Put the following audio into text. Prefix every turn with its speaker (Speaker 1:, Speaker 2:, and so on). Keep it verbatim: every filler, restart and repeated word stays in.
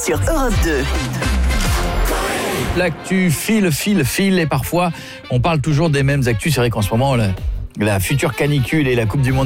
Speaker 1: sur Europe deux.
Speaker 2: L'actu file, file, file et parfois on parle toujours des mêmes actus. C'est vrai qu'en ce moment la, la future canicule et la Coupe du Monde